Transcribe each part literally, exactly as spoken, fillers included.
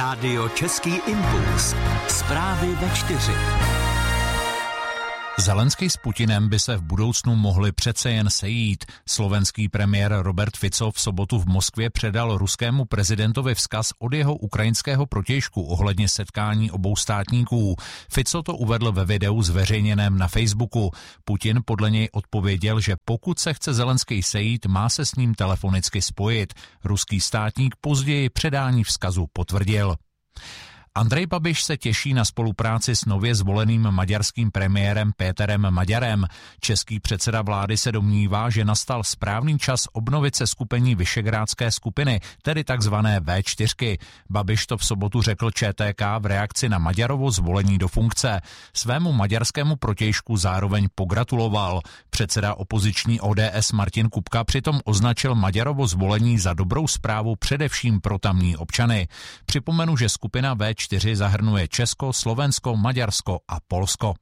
Rádio Český impuls. Zprávy ve čtyři. Zelenský s Putinem by se v budoucnu mohli přece jen sejít. Slovenský premiér Robert Fico v sobotu v Moskvě předal ruskému prezidentovi vzkaz od jeho ukrajinského protějšku ohledně setkání obou státníků. Fico to uvedl ve videu zveřejněném na Facebooku. Putin podle něj odpověděl, že pokud se chce Zelenský sejít, má se s ním telefonicky spojit. Ruský státník později předání vzkazu potvrdil. Andrej Babiš se těší na spolupráci s nově zvoleným maďarským premiérem Péterem Maďarem. Český předseda vlády se domnívá, že nastal správný čas obnovit seskupení Visegrádské skupiny, tedy takzvané vé čtyři. Babiš to v sobotu řekl ČTK v reakci na Maďarovo zvolení do funkce. Svému maďarskému protějšku zároveň pogratuloval. Předseda opoziční O D S Martin Kupka přitom označil Maďarovo zvolení za dobrou zprávu především pro tamní občany. Připomenu, že skupina vé čtyři zahrnuje Česko, Slovensko, Maďarsko a Polsko.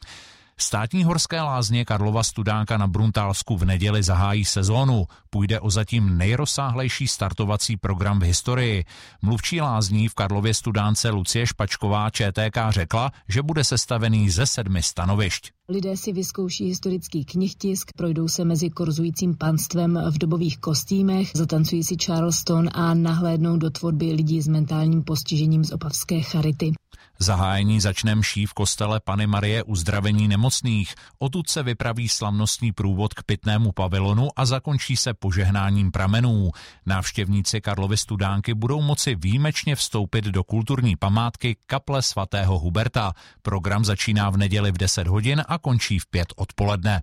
Státní horské lázně Karlova Studánka na Bruntálsku v neděli zahájí sezónu. Půjde o zatím nejrozsáhlejší startovací program v historii. Mluvčí lázní v Karlově Studánce Lucie Špačková ČTK řekla, že bude sestavený ze sedmi stanovišť. Lidé si vyzkouší historický knihtisk, projdou se mezi korzujícím panstvem v dobových kostýmech, zatancují si Charleston a nahlédnou do tvorby lidí s mentálním postižením z opavské charity. Zahájení začne mší v kostele Panny Marie Uzdravení nemocných. Odtud se vypraví slavnostní průvod k pitnému pavilonu a zakončí se požehnáním pramenů. Návštěvníci Karlovy Studánky budou moci výjimečně vstoupit do kulturní památky kaple svatého Huberta. Program začíná v neděli v deset hodin a končí v pět odpoledne.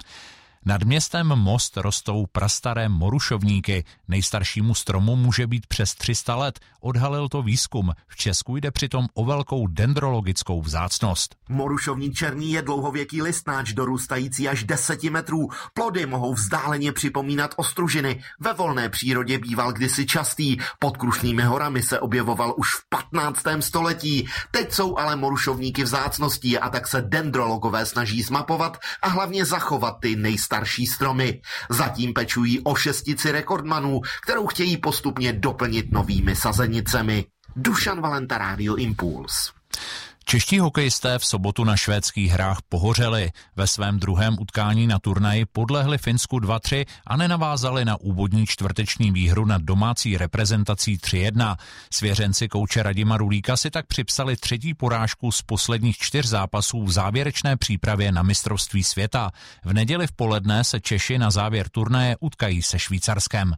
Nad městem Most rostou prastaré morušovníky. Nejstaršímu stromu může být přes tři sta let. Odhalil to výzkum. V Česku jde přitom o velkou dendrologickou vzácnost. Morušovník černý je dlouhověký listnáč, dorůstající až deset metrů. Plody mohou vzdáleně připomínat ostružiny. Ve volné přírodě býval kdysi častý. Pod Krušnými horami se objevoval už v patnáctém století. Teď jsou ale morušovníky vzácností a tak se dendrologové snaží zmapovat a hlavně zachovat ty nejstarší starší stromy. Zatím pečují o šestici rekordmanů, kterou chtějí postupně doplnit novými sazenicemi. Dušan Valenta, Rádio Impuls. Čeští hokejisté v sobotu na švédských hrách pohořeli. Ve svém druhém utkání na turnaji podlehli Finsku dva tři a nenavázali na úvodní čtvrteční výhru nad domácí reprezentací tři jedna. Svěřenci kouče Radima Rulíka si tak připsali třetí porážku z posledních čtyř zápasů v závěrečné přípravě na mistrovství světa. V neděli v poledne se Češi na závěr turnaje utkají se Švýcarskem.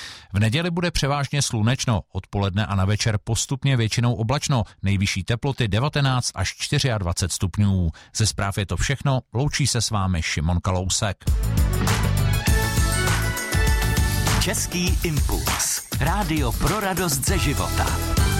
V neděli bude převážně slunečno, odpoledne a na večer postupně většinou oblačno, nejvyšší teploty devatenáct až dvacet čtyři stupňů. Ze zpráv je to všechno, loučí se s vámi Šimon Kalousek. Český impuls. Rádio pro radost ze života.